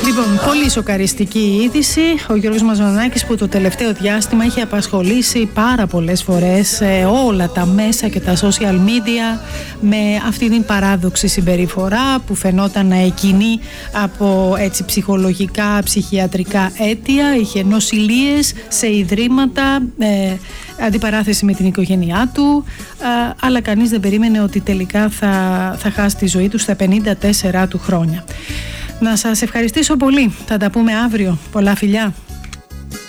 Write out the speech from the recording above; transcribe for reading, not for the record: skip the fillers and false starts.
Λοιπόν, πολύ σοκαριστική είδηση. Ο Γιώργος Μαζονάκης, που το τελευταίο διάστημα είχε απασχολήσει πάρα πολλές φορές όλα τα μέσα και τα social media με αυτή την παράδοξη συμπεριφορά που φαινόταν να εκκινεί από έτσι ψυχολογικά, ψυχιατρικά αίτια. Είχε νοσηλείες σε ιδρύματα, αντιπαράθεση με την οικογένειά του, αλλά κανείς δεν περίμενε ότι τελικά θα χάσει τη ζωή του στα 54 του χρόνια. Να σας ευχαριστήσω πολύ. Θα τα πούμε αύριο. Πολλά φιλιά.